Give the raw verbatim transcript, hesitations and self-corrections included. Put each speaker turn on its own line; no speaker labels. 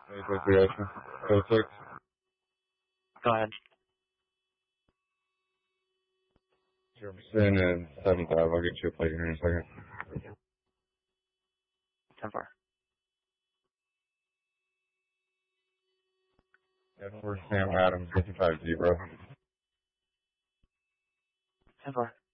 eight four three Ocean. Code six.
Go ahead.
Jefferson and seventh Ave. I'll get you a plate here in a second.
ten four.
Edward Sam Adams, fifty-five zero.
ten four.